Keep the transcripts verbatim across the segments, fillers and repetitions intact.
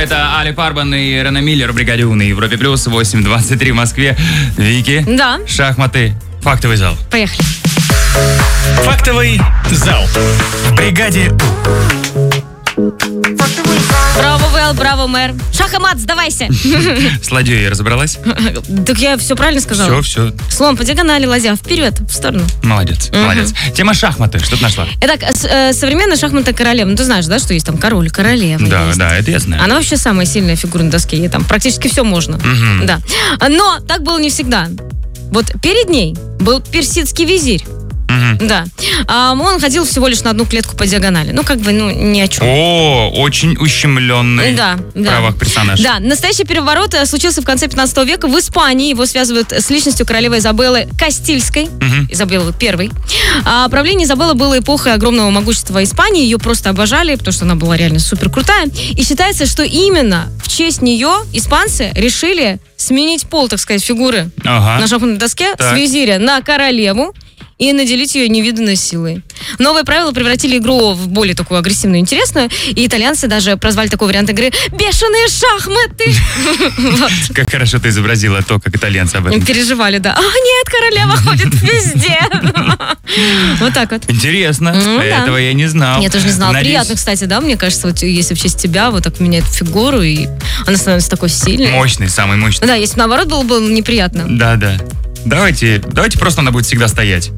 Это Али Фарбан и Рене Миллер в «Бригаде У» на Европе Плюс, восемь двадцать три в Москве. Вики. Да. Шахматы. Фактовый зал. Поехали. Фактовый зал в «Бригаде У». Браво, Вэл, браво, мэр. Шах и мат, сдавайся. С ладьей разобралась? Так я все правильно сказала? Все, все. Слон по диагонали, ладья вперед, в сторону. Молодец, Мгм. молодец. Тема шахматы. Что ты нашла? Итак, с- э, современная шахматная королева. Ну, ты знаешь, да, что есть там король, королева. Да, есть. да, это я знаю. Она вообще самая сильная фигура на доске. Ей там практически все можно. Мгм. Да. Но так было не всегда. Вот перед ней был персидский визирь. Мгм. Да. А, он ходил всего лишь на одну клетку по диагонали. Ну, как бы, ну, ни о чем. О, очень ущемленный Да, в да. правах персонаж. Да, настоящий переворот э, случился в конце пятнадцатого века в Испании. Его связывают с личностью королевы Изабеллы Кастильской. Мгм. Изабеллы первой. А правление Изабеллы было эпохой огромного могущества Испании. Ее просто обожали, потому что она была реально супер крутая. И считается, что именно в честь нее испанцы решили сменить пол, так сказать, фигуры Ага. на шахматной доске Так. с визиря на королеву и наделить ее невиданной силой. Новые правила превратили игру в более такую агрессивную и интересную, и итальянцы даже прозвали такой вариант игры «бешеные шахматы». Вот. Как хорошо ты изобразила то, как итальянцы об этом. Переживали, да. А, нет, королева ходит везде. Вот так вот. Интересно. Ну, да. Этого я не знал. Я тоже не знала. Надеюсь, Приятно, кстати, да, мне кажется, вот если в честь тебя вот так меняет фигуру, и она становится такой сильной. Мощный, самый мощный. Да, если бы наоборот было бы неприятно. Да, да. Давайте, давайте просто она будет всегда стоять.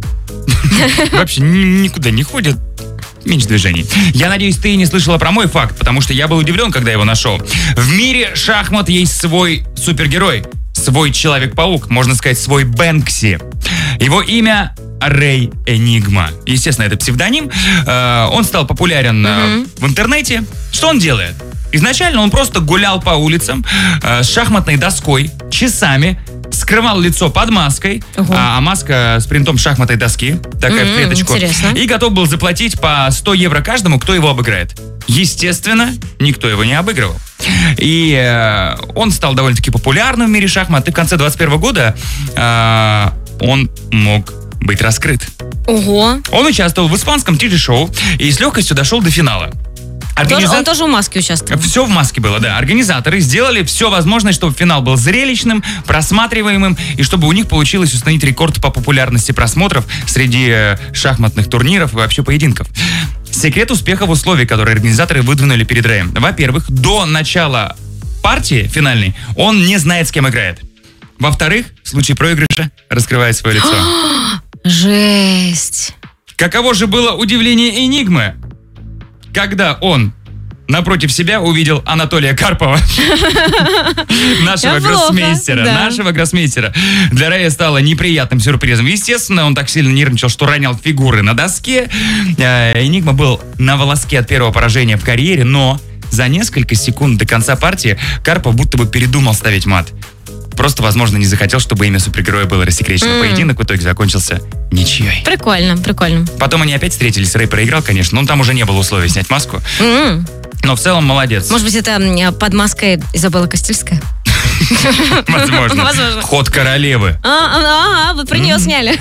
Вообще ни- никуда не ходит. Меньше движений. Я надеюсь, ты не слышала про мой факт, потому что я был удивлен, когда его нашел. В мире шахмат есть свой супергерой. Свой Человек-паук, можно сказать, свой Бэнкси. Его имя Рэй Энигма. Естественно, это псевдоним. Э, Он стал популярен э, в интернете. Что он делает? Изначально он просто гулял по улицам э, с шахматной доской часами, скрывал лицо под маской, Ого. а, а маска с принтом шахматной доски, такая в М, клеточку, интересно. и готов был заплатить по сто евро каждому, кто его обыграет. Естественно, никто его не обыгрывал. И э, он стал довольно-таки популярным в мире шахмат, и в конце двадцать первого года э, он мог быть раскрыт. Ого. Он участвовал в испанском телешоу и с легкостью дошел до финала. Тоже- Организа- Он тоже в маске участвовал. Все в маске было, да. Организаторы сделали все возможное, чтобы финал был зрелищным, просматриваемым, и чтобы у них получилось установить рекорд по популярности просмотров среди э, шахматных турниров и вообще поединков. Секрет успеха в условиях, которые организаторы выдвинули перед Рэем. Во-первых, до начала партии финальной он не знает, с кем играет. Во-вторых, в случае проигрыша раскрывает свое лицо. Жесть. Каково же было удивление Энигмы, когда он напротив себя увидел Анатолия Карпова, нашего Неплохо, гроссмейстера. да. Нашего гроссмейстера. Для Рэя стало неприятным сюрпризом. Естественно, он так сильно нервничал, что ронял фигуры на доске. Э, Энигма был на волоске от первого поражения в карьере, но за несколько секунд до конца партии Карпов будто бы передумал ставить мат. Просто, возможно, не захотел, чтобы имя супергероя было рассекречено. М. Поединок в итоге закончился ничьей. Прикольно, прикольно. Потом они опять встретились, Рэй проиграл, конечно, но там уже не было условий снять маску. М. Но в целом молодец. Может быть, это м, под маской Изабелла Возможно. Кастильская? Возможно. Ход королевы. А, а, а, вы про нее сняли.